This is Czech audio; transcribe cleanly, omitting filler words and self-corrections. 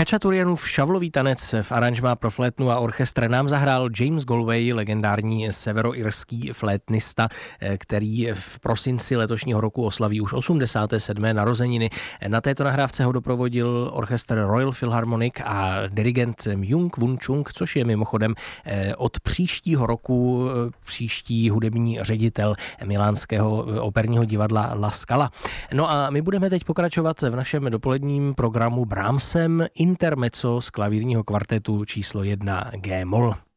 Chačaturianův šavlový tanec v aranžmá pro flétnu a orchestr nám zahrál James Galway, legendární severoirský flétnista, který v prosinci letošního roku oslaví už 87. narozeniny. Na této nahrávce ho doprovodil orchestr Royal Philharmonic a dirigent Myung Whun Chung, což je mimochodem od příštího roku příští hudební ředitel milánského operního divadla La Scala. No a my budeme teď pokračovat v našem dopoledním programu Brahmsem intermezzo z klavírního kvartetu číslo 1 G-moll.